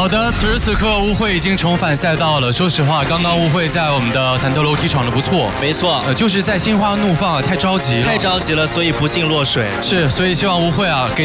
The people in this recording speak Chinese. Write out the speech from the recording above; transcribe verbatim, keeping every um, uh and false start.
好的，此时此刻乌会已经重返赛道了。说实话，刚刚乌会在我们的坦德楼体闯得不错。 没错， 呃，就是在心花怒放，太着急了， 太着急了，所以不幸落水。 是，所以希望乌会啊，给